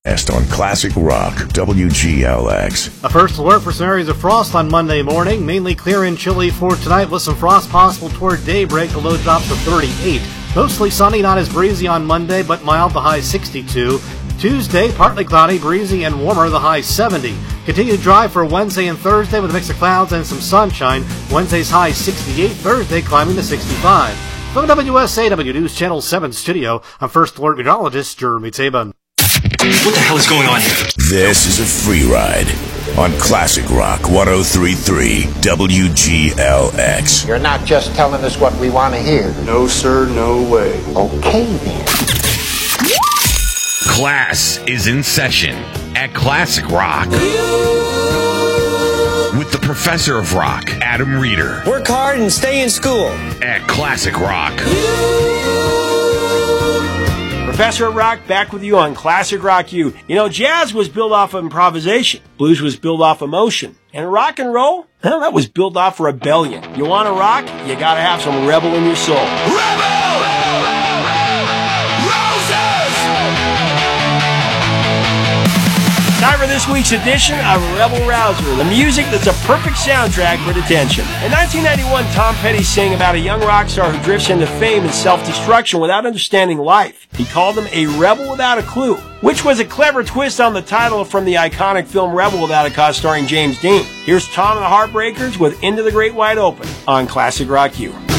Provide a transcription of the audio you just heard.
On Classic Rock, WGLX. A first alert for some areas of frost on Monday morning. Mainly clear and chilly for tonight with some frost possible toward daybreak. The low drops to 38. Mostly sunny, not as breezy on Monday, but mild, the high 62. Tuesday, partly cloudy, breezy, and warmer, the high 70. Continue dry for Wednesday and Thursday with a mix of clouds and some sunshine. Wednesday's high 68, Thursday climbing to 65. From WSAW News Channel 7 studio, I'm First Alert meteorologist Jeremy Taban. What the hell is going on here? This is a free ride on Classic Rock 103.3 WGLX. You're not just telling us what we want to hear. No, sir, no way. Okay, then. Class is in session at Classic Rock with the professor of rock, Adam Reeder. Work hard and stay in school. At Classic Rock. Professor of Rock back with you on Classic Rock U. You know, jazz was built off of improvisation. Blues was built off emotion. And rock and roll, well, that was built off rebellion. You want to rock? You got to have some rebel in your soul. Rebel! Time for this week's edition of Rebel Rouser, the music that's a perfect soundtrack for detention. In 1991, Tom Petty sang about a young rock star who drifts into fame and self-destruction without understanding life. He called him a rebel without a clue, which was a clever twist on the title from the iconic film Rebel Without a Cause starring James Dean. Here's Tom and the Heartbreakers with Into the Great Wide Open on Classic Rock U.